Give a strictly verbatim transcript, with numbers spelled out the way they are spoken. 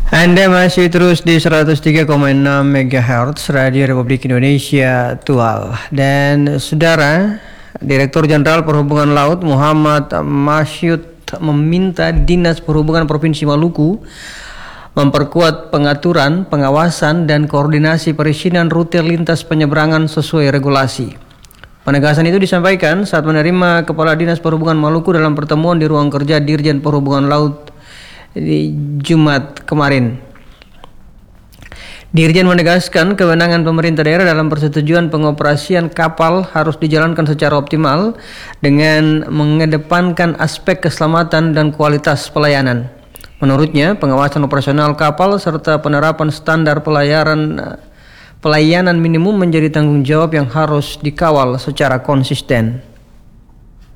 Anda masih terus di seratus tiga koma enam megahertz Radio Republik Indonesia Tual. Dan saudara, Direktur Jenderal Perhubungan Laut Muhammad Masyud meminta Dinas Perhubungan Provinsi Maluku memperkuat pengaturan, pengawasan, dan koordinasi perizinan rute lintas penyeberangan sesuai regulasi. Penegasan itu disampaikan saat menerima Kepala Dinas Perhubungan Maluku dalam pertemuan di ruang kerja Dirjen Perhubungan Laut di Jumat kemarin. Dirjen menegaskan kewenangan pemerintah daerah dalam persetujuan pengoperasian kapal harus dijalankan secara optimal dengan mengedepankan aspek keselamatan dan kualitas pelayanan. Menurutnya, pengawasan operasional kapal serta penerapan standar pelayaran pelayanan minimum menjadi tanggung jawab yang harus dikawal secara konsisten.